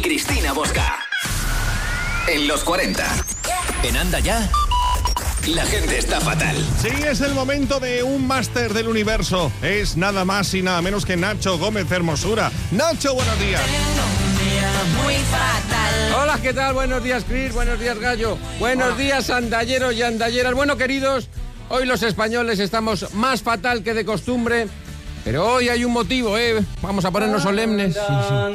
Cristina Bosca. En los 40. En Anda Ya, la gente está fatal. Sí, es el momento de un máster del universo. Es nada más y nada menos que Nacho Gómez Hermosura. Nacho, buenos días. Muy fatal. Hola, ¿qué tal? Buenos días, Chris. Buenos días, Gallo. Buenos días, andalleros y andalleras. Bueno, queridos, hoy los españoles estamos más fatal que de costumbre. Pero hoy hay un motivo, ¿eh? Vamos a ponernos solemnes. Sí.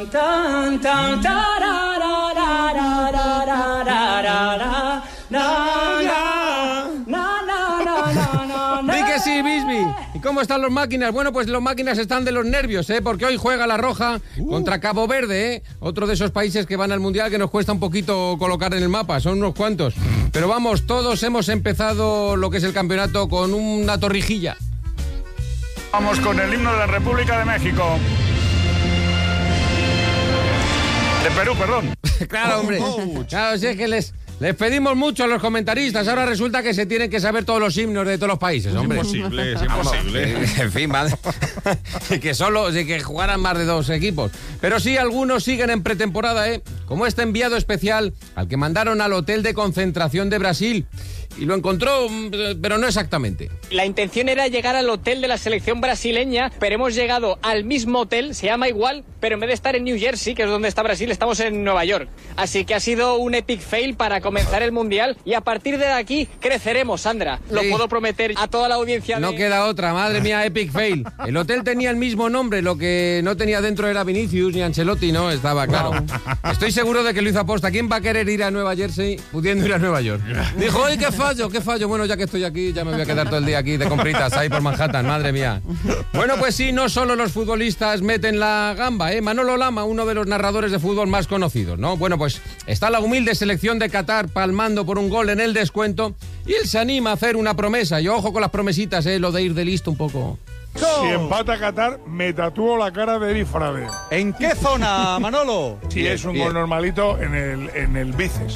Di que sí, Bisbee. ¿Y cómo están los máquinas? Bueno, pues los máquinas están de los nervios, ¿eh? Porque hoy juega la Roja contra Cabo Verde, ¿eh? Otro de esos países que van al Mundial que nos cuesta un poquito colocar en el mapa, son unos cuantos. Pero vamos, todos hemos empezado lo que es el campeonato con una torrijilla. Vamos con el himno de la República de México. De Perú, perdón. Claro, hombre. Claro, si es que les pedimos mucho a los comentaristas. Ahora resulta que se tienen que saber todos los himnos de todos los países, hombre. Es imposible. En fin, madre. que jugaran más de 2 equipos. Pero sí, algunos siguen en pretemporada, ¿eh? Como este enviado especial al que mandaron al hotel de concentración de Brasil. Y lo encontró, pero no exactamente. La intención era llegar al hotel de la selección brasileña, pero hemos llegado al mismo hotel, se llama igual, pero en vez de estar en New Jersey, que es donde está Brasil, estamos en Nueva York. Así que ha sido un epic fail para comenzar el Mundial y a partir de aquí creceremos, Sandra. Sí. Lo puedo prometer a toda la audiencia. No queda otra, madre mía, epic fail. El hotel tenía el mismo nombre, lo que no tenía dentro era Vinicius ni Ancelotti, ¿no? Estaba claro. Wow. Estoy seguro de que lo hizo aposta. ¿Quién va a querer ir a Nueva Jersey pudiendo ir a Nueva York? Dijo, ¡ay, qué fallo! Bueno, ya que estoy aquí, ya me voy a quedar todo el día aquí de compritas ahí por Manhattan, madre mía. Bueno, pues sí, no solo los futbolistas meten la gamba, ¿eh? Manolo Lama, uno de los narradores de fútbol más conocidos, ¿no? Bueno, pues está la humilde selección de Qatar palmando por un gol en el descuento y él se anima a hacer una promesa. Y ojo con las promesitas, lo de ir de listo un poco. Si empata Qatar, me tatúo la cara de Eri Frade. ¿En qué zona, Manolo? Sí, es un gol normalito en el bíceps.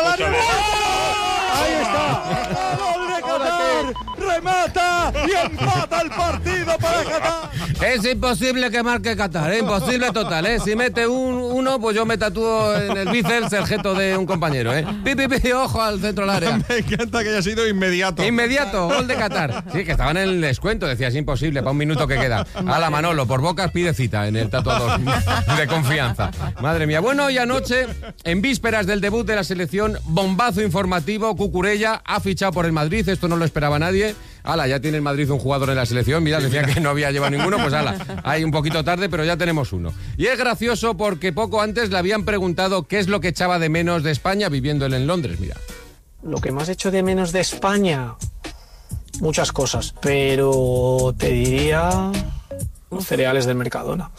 ¡Ahí está! ¡Gol de Qatar! ¡Remata! ¡Y empata el partido para Qatar! Es imposible que marque Qatar, imposible total, ¿eh? Si mete uno, pues yo me tatúo en el bíceps el jeto de un compañero, ¿eh? Pi, ojo al centro del área. Me encanta que haya sido inmediato. Inmediato, gol de Qatar. Sí, que estaban en el descuento, decía, es imposible, para un minuto que queda. Ala, Manolo, por bocas pide cita en el tatuador de confianza. Madre mía. Bueno, y anoche, en vísperas del debut de la selección, bombazo informativo, Cucurella ha fichado por el Madrid, esto no lo esperaba nadie. Ala, ya tiene el Madrid un jugador en la selección, mira, decía que no había llevado ninguno, pues ala, hay un poquito tarde, pero ya tenemos uno. Y es gracioso porque poco antes le habían preguntado qué es lo que echaba de menos de España viviendo él en Londres, mira. Lo que más echo de menos de España, muchas cosas, pero te diría los cereales del Mercadona.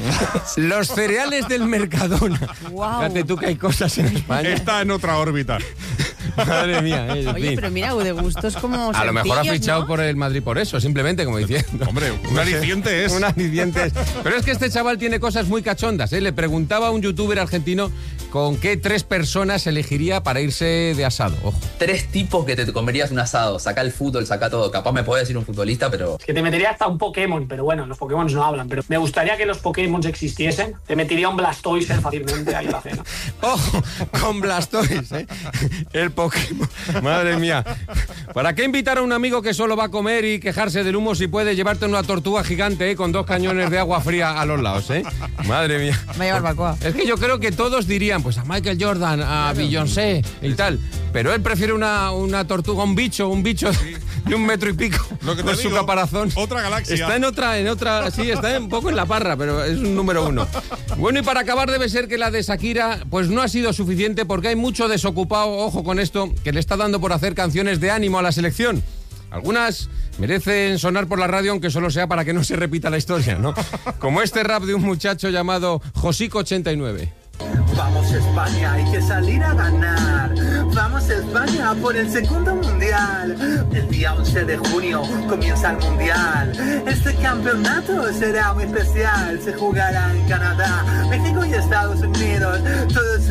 Los cereales del Mercadona. Wow. Fíjate tú que hay cosas en España. Está en otra órbita. Madre mía. Oye, pero mira, de gustos como a lo mejor ha fichado, ¿no?, por el Madrid por eso, simplemente, como diciendo. Hombre, un aliciente es. Un aliciente es. Pero es que este chaval tiene cosas muy cachondas, ¿eh? Le preguntaba a un youtuber argentino con qué 3 personas elegiría para irse de asado. Ojo. 3 tipos que te comerías un asado. Saca el fútbol, saca todo. Capaz me puede decir un futbolista, pero... Es que te metería hasta un Pokémon, pero bueno, los Pokémon no hablan. Pero me gustaría que los Pokémon existiesen. Te metería un Blastoise fácilmente ahí a la cena. Ojo, con Blastoise, ¿eh? El Pokémon. Madre mía. ¿Para qué invitar a un amigo que solo va a comer y quejarse del humo si puede llevarte una tortuga gigante, con 2 cañones de agua fría a los lados, eh? Madre mía. Vaya barbacoa. Es que yo creo que todos dirían, pues a Michael Jordan, a Beyoncé y tal. Pero él prefiere una tortuga, un bicho de 1 metro y pico. Lo que te con digo, su caparazón. Otra galaxia. Está en otra, sí, está un poco en la parra, pero es un número 1. Bueno, y para acabar debe ser que la de Shakira, pues no ha sido suficiente porque hay mucho desocupado, ojo con esto, que le está dando por hacer canciones de ánimo a la selección. Algunas merecen sonar por la radio, aunque solo sea para que no se repita la historia, ¿no? Como este rap de un muchacho llamado Josico89. Vamos España, hay que salir a ganar. Vamos España por el segundo mundial. El día 11 de junio comienza el mundial. Este campeonato será muy especial. Se jugará en Canadá, México y Estados Unidos. Todos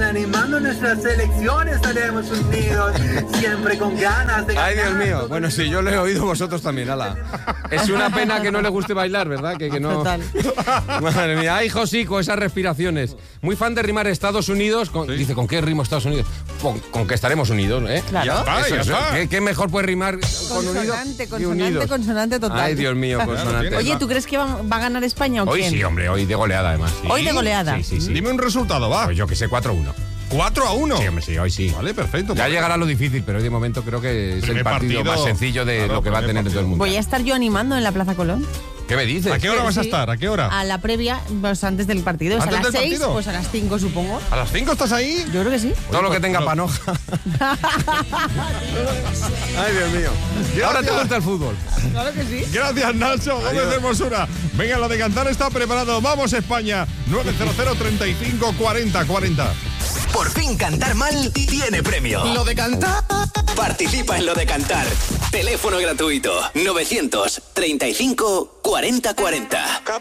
animando nuestra selección, estaremos unidos, siempre con ganas de ganar. Ay, Dios mío. Bueno, sí, yo lo he oído, vosotros también, ala. Es una pena que no le guste bailar, ¿verdad? Que no... Total. Madre mía, ay, Josico, esas respiraciones. Muy fan de rimar Estados Unidos. Dice, ¿con qué rimo Estados Unidos? Con que estaremos unidos, ¿eh? Claro. Ya está, ya está. ¿Qué mejor puede rimar con unidos y unidos? Consonante total. Ay, Dios mío, consonante. Oye, ¿tú crees que va a ganar España o Hoy quién? sí, hombre, hoy de goleada además. Sí. Hoy de goleada. Sí. Dime un resultado, va. Pues yo que sé, 4-1. 4-1. Sí, hombre, sí, hoy sí. Vale, perfecto. Ya llegará lo difícil, pero hoy de momento creo que es Primer el partido más sencillo de claro, lo que va a primer tener todo el mundo. Voy a estar yo animando en la Plaza Colón. ¿Qué me dices? ¿A qué hora vas a Sí. estar? ¿A qué hora? A la previa, pues antes del partido. Es a ¿Antes las del 6, partido? pues a las 5 supongo. ¿A las 5 estás ahí? Yo creo que sí. Todo lo que tenga panoja. Ay, Dios mío. Ahora te gusta el fútbol. Claro que sí. Gracias, Nacho Gómez de Hermosura. Venga, lo de cantar está preparado. Vamos, España. 900 35 40 40. Por fin cantar mal tiene premio. Lo de cantar. Participa en Lo de Cantar. Teléfono gratuito 900 35 40 40.